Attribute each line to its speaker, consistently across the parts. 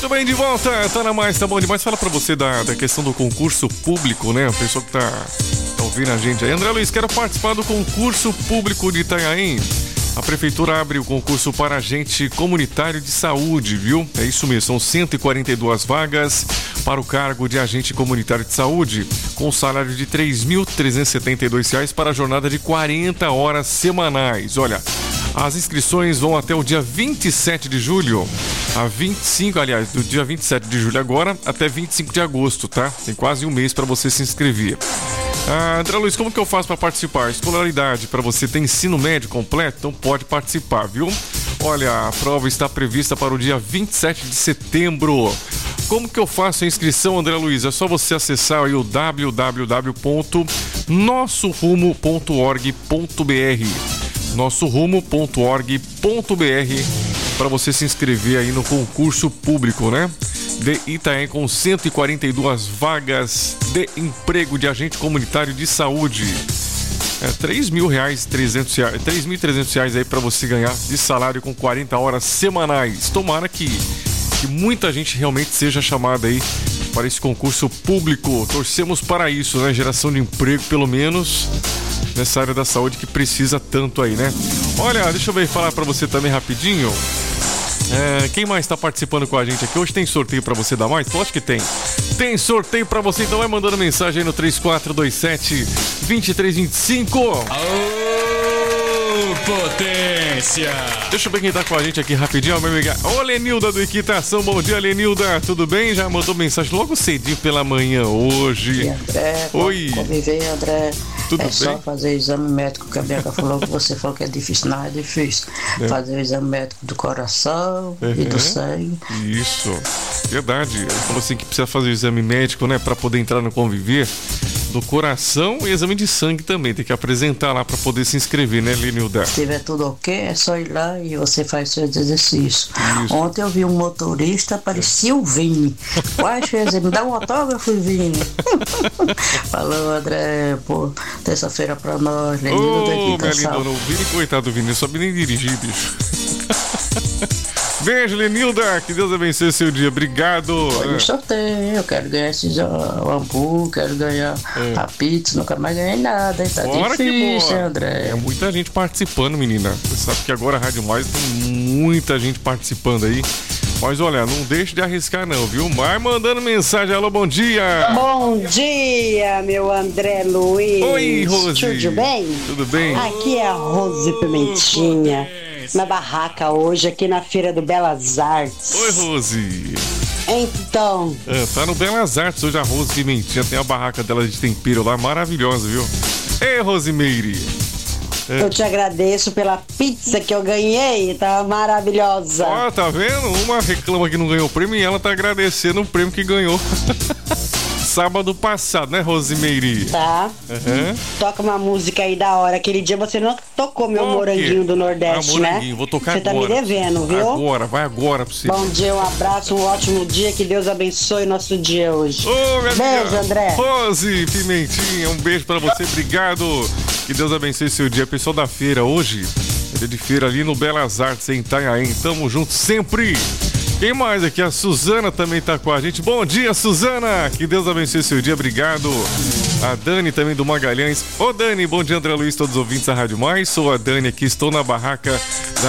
Speaker 1: Muito bem, de volta. Tá na mais, tá bom demais. Fala pra você da questão do concurso público, né? A pessoa que tá ouvindo a gente aí. André Luiz, quero participar do concurso público de Itanhaém. A prefeitura abre o concurso para agente comunitário de saúde, viu? É isso mesmo, são 142 vagas para o cargo de agente comunitário de saúde, com salário de R$ 3.372 para a jornada de 40 horas semanais. Olha, as inscrições vão até o dia 27 de julho, do dia 27 de julho agora até 25 de agosto, tá? Tem quase um mês para você se inscrever. André Luiz, como que eu faço para participar? Escolaridade para você tem ensino médio completo? Então pode participar, viu? Olha, a prova está prevista para o dia 27 de setembro. Como que eu faço a inscrição, André Luiz? É só você acessar aí o www.nossorumo.org.br nossorumo.org.br para você se inscrever aí no concurso público, né? De Itanhaém, com 142 vagas de emprego de agente comunitário de saúde. R$3.300 aí para você ganhar de salário com 40 horas semanais. Tomara que muita gente realmente seja chamada aí para esse concurso público. Torcemos para isso, né? Geração de emprego, pelo menos nessa área da saúde que precisa tanto aí, né? Olha, deixa eu falar para você também rapidinho. Quem mais está participando com a gente aqui? Hoje tem sorteio para você dar mais? Lógico que tem. Tem sorteio para você, então vai mandando mensagem aí no 3427-2325.
Speaker 2: Ô, potência!
Speaker 1: Deixa eu ver quem tá com a gente aqui rapidinho, meu amigo. Ô, Lenilda do Equitação, bom dia, Lenilda. Tudo bem? Já mandou mensagem logo cedinho pela manhã hoje.
Speaker 3: E André,
Speaker 1: oi.
Speaker 3: Conviver, André.
Speaker 1: Tudo bem?
Speaker 3: Só fazer exame médico, que a Bianca falou que você falou que é difícil, não é difícil. Fazer o exame médico do coração e do sangue.
Speaker 1: Isso, verdade. Ele falou assim que precisa fazer o exame médico, né, para poder entrar no Conviver, do coração e exame de sangue também. Tem que apresentar lá para poder se inscrever, né, Lenilda?
Speaker 3: Se tiver tudo ok, é só ir lá e você faz seus exercícios. Isso. Ontem eu vi um motorista, parecia o Vini. Quase fez, me dá um autógrafo, Vini. Falou, André, pô, terça-feira pra nós, Lenilda da Equitação.
Speaker 1: Não, Vini, coitado do Vini, não sabe nem dirigir, bicho. Beijo, Lenilda, que Deus abençoe o seu dia, obrigado.
Speaker 3: Eu sorteio, eu quero ganhar esse hambúrguer, quero ganhar a pizza, nunca mais ganhei nada, hein? Tá difícil, hein, André?
Speaker 1: É muita gente participando, menina. Você sabe que agora a Rádio Mais tem muita gente participando aí. Mas olha, não deixe de arriscar não, viu? Vai mandando mensagem. Alô, bom dia!
Speaker 4: Bom dia, meu André Luiz.
Speaker 1: Oi, Rose.
Speaker 4: Tudo bem?
Speaker 1: Tudo bem?
Speaker 4: Aqui é a Rose Pimentinha, na barraca hoje, aqui na Feira do Belas Artes.
Speaker 1: Oi, Rose.
Speaker 4: Então...
Speaker 1: tá no Belas Artes hoje a Rose Pimentinha. Tem a barraca dela de tempero lá, maravilhosa, viu? Ei, Rosimeire.
Speaker 4: Eu te agradeço pela pizza que eu ganhei, tá maravilhosa.
Speaker 1: Ó, tá vendo? Uma reclama que não ganhou o prêmio e ela tá agradecendo o prêmio que ganhou. Sábado passado, né, Rosimeire?
Speaker 4: Tá. Toca uma música aí da hora. Aquele dia você não tocou meu moranguinho do Nordeste, né?
Speaker 1: Vou tocar
Speaker 4: você
Speaker 1: agora.
Speaker 4: Você tá me devendo, viu?
Speaker 1: Agora, vai agora pra você.
Speaker 4: Bom dia, um abraço, um ótimo dia. Que Deus abençoe nosso dia hoje. Beijo, André.
Speaker 1: Rose Pimentinha, um beijo pra você, obrigado. Que Deus abençoe seu dia. Pessoal da feira hoje, é dia de feira ali no Belas Artes, em Itanhaém. Tamo junto sempre. Quem mais aqui? A Suzana também tá com a gente. Bom dia, Suzana. Que Deus abençoe seu dia, obrigado. A Dani também do Magalhães. Ô, Dani, bom dia, André Luiz, todos os ouvintes da Rádio Mais. Sou a Dani aqui, estou na barraca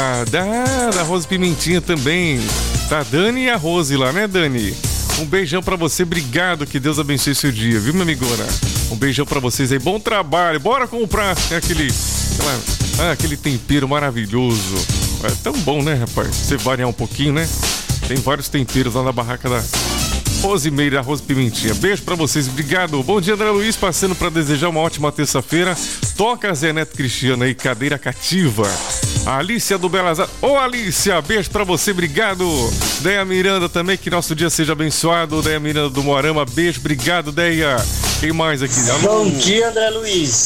Speaker 1: da Rose Pimentinha também. Tá a Dani e a Rose lá, né, Dani? Um beijão pra você, obrigado, que Deus abençoe seu dia, viu, minha amigona? Um beijão pra vocês aí, bom trabalho, bora comprar aquele tempero maravilhoso. É tão bom, né, rapaz? Você variar um pouquinho, né? Tem vários temperos lá na barraca da Rosimeire, da Rose Pimentinha. Beijo pra vocês, obrigado. Bom dia, André Luiz, passando pra desejar uma ótima terça-feira. Toca a Zé Neto Cristiano aí, cadeira cativa. A Alícia do Belas Artes. Ô, Alícia, beijo pra você, obrigado. Deia Miranda também, que nosso dia seja abençoado. Deia Miranda do Moarama, beijo, obrigado, Deia. Quem mais aqui?
Speaker 5: Bom dia, André Luiz.